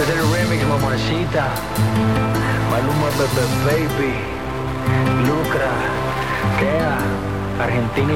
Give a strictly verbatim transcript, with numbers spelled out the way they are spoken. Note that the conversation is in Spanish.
Este es el remix, mamacita. Maluma, Bebe, Baby, Lucra, Kea, Argentina.